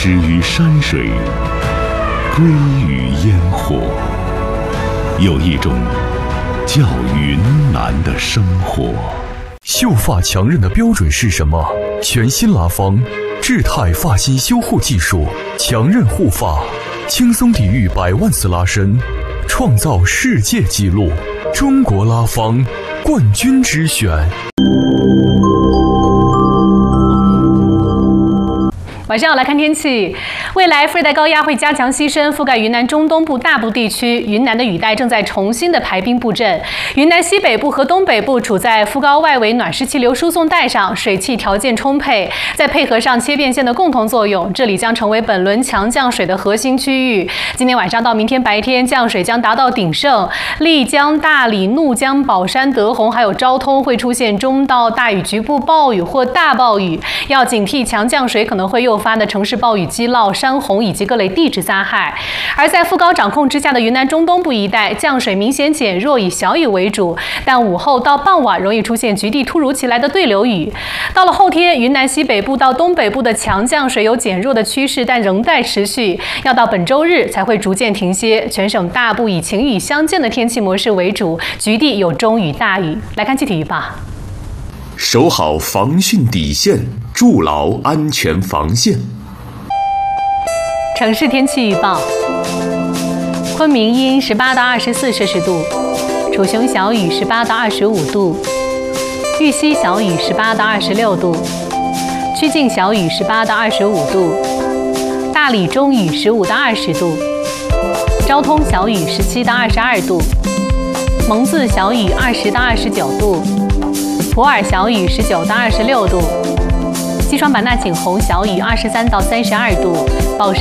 始于山水，归于烟火。有一种叫云南的生活。 秀发强韧的标准是什么？全新拉芳智泰发型修护技术，强韧护发，轻松抵御100万次拉伸，创造世界纪录。中国拉芳冠军之选。 晚上来看天气，未来副热带高压会加强西伸，覆盖云南中东部大部地区。云南的雨带正在重新的排兵布阵，云南西北部和东北部处在副高外围暖湿气流输送带上，水汽条件充沛，再配合上切变线的共同作用，这里将成为本轮强降水的核心区域。今天晚上到明天白天，降水将达到鼎盛，丽江、大理、怒江、保山、德宏还有昭通会出现中到大雨局部暴雨或大暴雨，要警惕强降水可能会诱发的城市暴雨击涝、山洪以及各类地质灾害。而在副高掌控之下的云南中东部一带，降水明显减弱，以小雨为主，但午后到傍晚容易出现局地突如其来的对流雨。到了后天，云南西北部到东北部的强降水有减弱的趋势，但仍待持续，要到本周日才会逐渐停歇。全省大部以晴雨相间的天气模式为主，局地有中雨大雨。来看气体预报。 守好防汛底线，筑牢安全防线。 城市天气预报：昆明阴18到24摄氏度，楚雄小雨18到25度，玉溪小雨18到26度，曲靖小雨18到25度，大理中雨15到20度，昭通小雨17到22度，蒙自小雨20到29度，普洱小雨19到26度，西双版纳景洪小雨23到32度，宝山